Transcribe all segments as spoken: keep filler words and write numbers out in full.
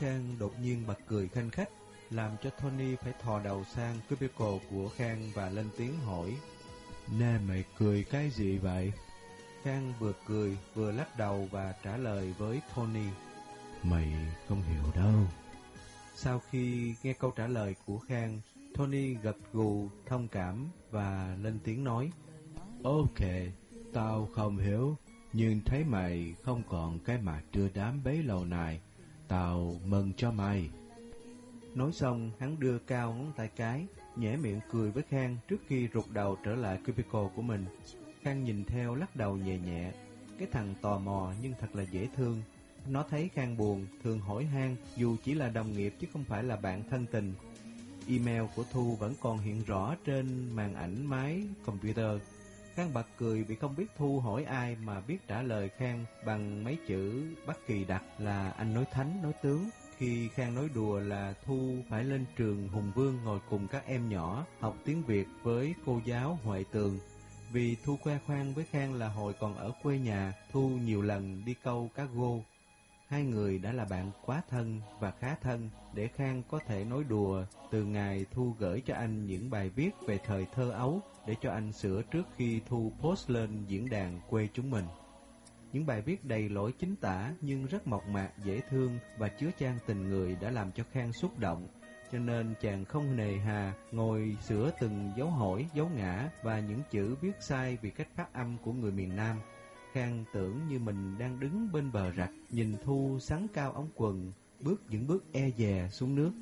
Khang đột nhiên bật cười khanh khách, làm cho Tony phải thò đầu sang cubicle của Khang và lên tiếng hỏi: "Nè, mày cười cái gì vậy?" Khang vừa cười vừa lắc đầu và trả lời với Tony: "Mày không hiểu đâu." Sau khi nghe câu trả lời của Khang, Tony gật gù thông cảm và lên tiếng nói: "Ok, tao không hiểu, nhưng thấy mày không còn cái mặt đưa đám bấy lâu này, tao mừng cho mày." Nói xong, hắn đưa cao ngón tay cái, nhếch miệng cười với Khang trước khi rụt đầu trở lại cubicle của mình. Khang nhìn theo lắc đầu nhẹ nhẹ. Cái thằng tò mò nhưng thật là dễ thương. Nó thấy Khang buồn, thường hỏi han dù chỉ là đồng nghiệp chứ không phải là bạn thân tình. Email của Thu vẫn còn hiện rõ trên màn ảnh máy computer. Khang bật cười vì không biết Thu hỏi ai mà biết trả lời Khang bằng mấy chữ bất kỳ đặc là anh nói thánh nói tướng. Khi Khang nói đùa là Thu phải lên trường Hùng Vương ngồi cùng các em nhỏ học tiếng Việt với cô giáo Huệ Tường. Vì Thu khoe khoang với Khang là hồi còn ở quê nhà, Thu nhiều lần đi câu cá gô. Hai người đã là bạn quá thân và khá thân để Khang có thể nói đùa từ ngày Thu gửi cho anh những bài viết về thời thơ ấu để cho anh sửa trước khi Thu post lên diễn đàn quê chúng mình. Những bài viết đầy lỗi chính tả nhưng rất mộc mạc, dễ thương và chứa chan tình người đã làm cho Khang xúc động, cho nên chàng không nề hà ngồi sửa từng dấu hỏi, dấu ngã và những chữ viết sai vì cách phát âm của người miền Nam. Khang tưởng như mình đang đứng bên bờ rạch, nhìn Thu xắn cao ống quần, bước những bước e dè xuống nước.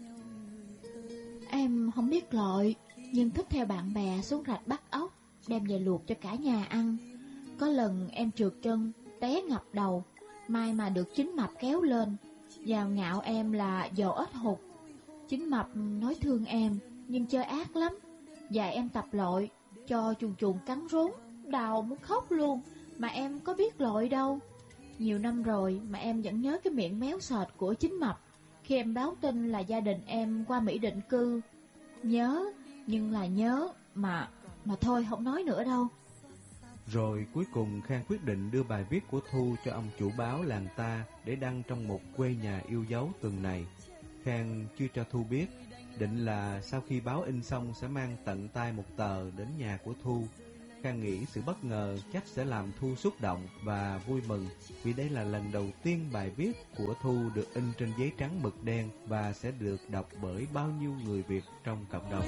Em không biết lội, nhưng thích theo bạn bè xuống rạch bắt ốc, đem về luộc cho cả nhà ăn. Có lần em trượt chân, té ngập đầu, may mà được Chính Mập kéo lên. Vào ngạo em là dò ếch hụt. Chính Mập nói thương em, nhưng chơi ác lắm. Dạy em tập lội, cho chuồn chuồn cắn rốn, đau muốn khóc luôn. Mà em có biết lội đâu. Nhiều năm rồi mà em vẫn nhớ cái miệng méo sệt của Chính Mập khi em báo tin là gia đình em qua Mỹ định cư. Nhớ, nhưng là nhớ, mà mà thôi không nói nữa đâu. Rồi cuối cùng Khang quyết định đưa bài viết của Thu cho ông chủ báo làng ta để đăng trong một quê nhà yêu dấu tuần này. Khang chưa cho Thu biết, định là sau khi báo in xong sẽ mang tận tay một tờ đến nhà của Thu. Khang nghĩ sự bất ngờ chắc sẽ làm Thu xúc động và vui mừng, vì đây là lần đầu tiên bài viết của Thu được in trên giấy trắng mực đen và sẽ được đọc bởi bao nhiêu người Việt trong cộng đồng.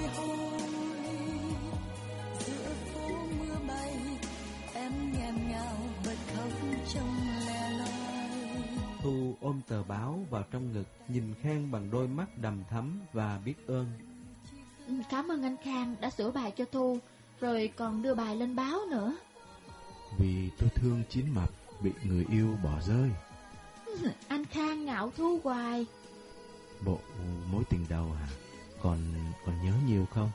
Thu ôm tờ báo vào trong ngực, nhìn Khang bằng đôi mắt đầm thắm và biết ơn. Cảm ơn anh Khang đã sửa bài cho Thu, rồi còn đưa bài lên báo nữa. Vì tôi thương Chín Mập bị người yêu bỏ rơi. Anh Khang ngạo Thu hoài. Bộ mối tình đầu hả? Còn còn nhớ nhiều không?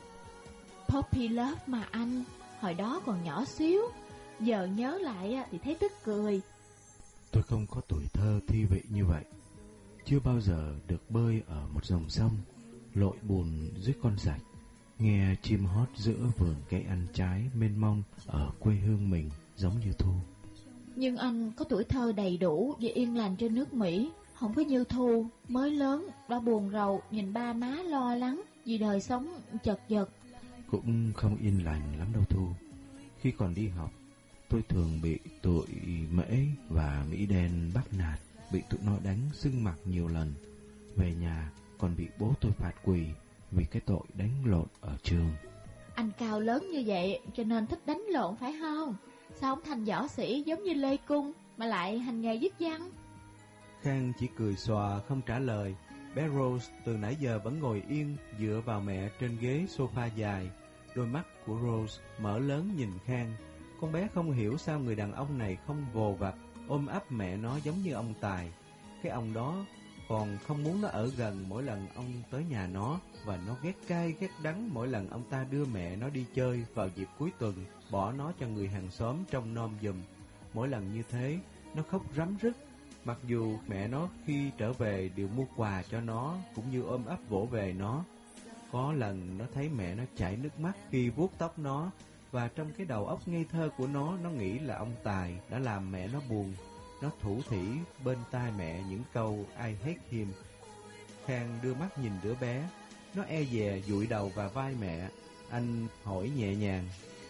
Puppy love mà anh, hồi đó còn nhỏ xíu, giờ nhớ lại thì thấy tức cười. Tôi không có tuổi thơ thi vị như vậy. Chưa bao giờ được bơi ở một dòng sông, lội bùn dưới con rạch, nghe chim hót giữa vườn cây ăn trái mênh mông ở quê hương mình giống như Thu. Nhưng anh có tuổi thơ đầy đủ và yên lành trên nước Mỹ, không có như Thu, mới lớn đã buồn rầu nhìn ba má lo lắng vì đời sống chật vật. Cũng không yên lành lắm đâu Thu. Khi còn đi học, tôi thường bị tụi Mễ và Mỹ đen bắt nạt, bị tụi nó đánh sưng mặt nhiều lần. Về nhà còn bị bố tôi phạt quỳ vì cái tội đánh lộn ở trường. Anh cao lớn như vậy cho nên thích đánh lộn phải không? Sao không thành võ sĩ giống như Lê Cung mà lại hành nghề viết văn? Khang chỉ cười xòa không trả lời. Bé Rose từ nãy giờ vẫn ngồi yên dựa vào mẹ trên ghế sofa dài. Đôi mắt của Rose mở lớn nhìn Khang. Con bé không hiểu sao người đàn ông này không vồ vập ôm ấp mẹ nó giống như ông Tài. Cái ông đó còn không muốn nó ở gần mỗi lần ông tới nhà nó, và nó ghét cay ghét đắng mỗi lần ông ta đưa mẹ nó đi chơi vào dịp cuối tuần, bỏ nó cho người hàng xóm trông nom giùm. Mỗi lần như thế, nó khóc rắm rứt, mặc dù mẹ nó khi trở về đều mua quà cho nó, cũng như ôm ấp vỗ về nó. Có lần nó thấy mẹ nó chảy nước mắt khi vuốt tóc nó, và trong cái đầu óc ngây thơ của nó, nó nghĩ là ông Tài đã làm mẹ nó buồn. Nó thủ thỉ bên tai mẹ những câu I hate him. Khang đưa mắt nhìn đứa bé. Nó e dè dụi đầu vào vai mẹ. Anh hỏi nhẹ nhàng: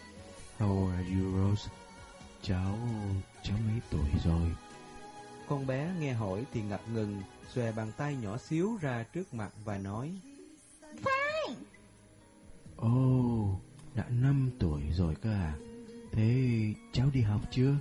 How are you, Rose? Cháu, cháu mấy tuổi rồi? Con bé nghe hỏi thì ngập ngừng, xòe bàn tay nhỏ xíu ra trước mặt và nói: Fine. Ồ, oh, đã năm tuổi rồi cơ à? Thế cháu đi học chưa?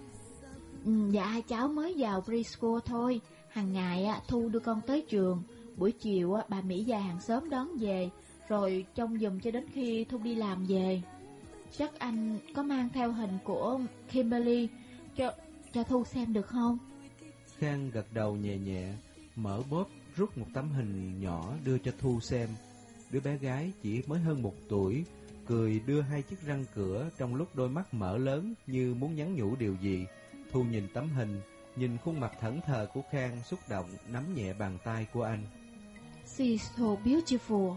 Ừ, dạ cháu mới vào preschool thôi. Hàng ngày á, Thu đưa con tới trường. Buổi chiều á, bà Mỹ già hàng xóm đón về, rồi trông giùm cho đến khi Thu đi làm về. Chắc anh có mang theo hình của Kimberly cho, cho Thu xem được không? Khang gật đầu nhẹ nhẹ, mở bóp rút một tấm hình nhỏ đưa cho Thu xem. Đứa bé gái chỉ mới hơn một tuổi, cười đưa hai chiếc răng cửa trong lúc đôi mắt mở lớn như muốn nhắn nhủ điều gì. Thu nhìn tấm hình, nhìn khuôn mặt thẫn thờ của Khang, xúc động nắm nhẹ bàn tay của anh. She's so beautiful.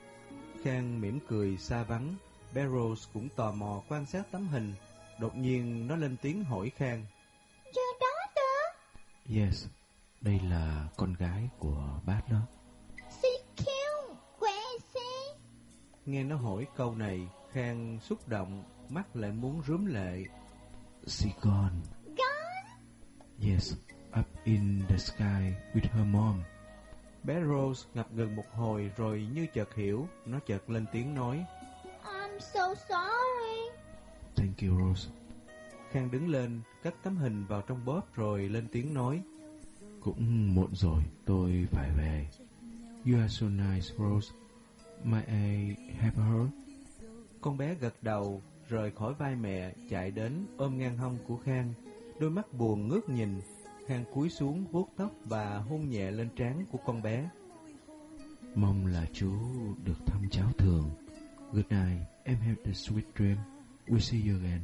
Khang mỉm cười xa vắng. Bé Rose cũng tò mò quan sát tấm hình. Đột nhiên nó lên tiếng hỏi Khang: Your daughter? Yes, đây là con gái của bác đó. She cute. Where is she? Nghe nó hỏi câu này, Khang xúc động, mắt lại muốn rướm lệ. She gone. Gone? Yes, up in the sky with her mom. Bé Rose ngập ngừng một hồi rồi như chợt hiểu, nó chợt lên tiếng nói: I'm so sorry. Thank you, Rose. Khang đứng lên, cất tấm hình vào trong bóp rồi lên tiếng nói: Cũng muộn rồi, tôi phải về. You are so nice, Rose. May I have her? Con bé gật đầu, rời khỏi vai mẹ, chạy đến ôm ngang hông của Khang. Đôi mắt buồn ngước nhìn. Khang cúi xuống vuốt tóc và hôn nhẹ lên trán của con bé. Mong là chú được thăm cháu thường. Good night, em have a sweet dream. We'll see you again.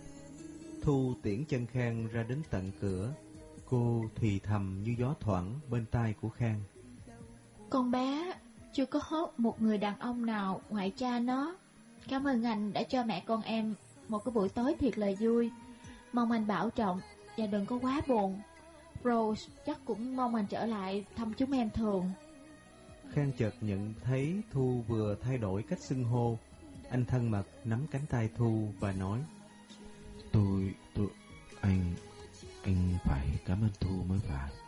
Thu tiễn chân Khang ra đến tận cửa. Cô thì thầm như gió thoảng bên tai của Khang: Con bé chưa có hốt một người đàn ông nào ngoại cha nó. Cảm ơn anh đã cho mẹ con em một cái buổi tối thiệt là vui. Mong anh bảo trọng và đừng có quá buồn. Rose chắc cũng mong anh trở lại thăm chúng em thường. Khang chợt nhận thấy Thu vừa thay đổi cách xưng hô. Anh thân mật nắm cánh tay Thu và nói: Tôi, tôi, anh, anh phải cảm ơn Thu mới phải.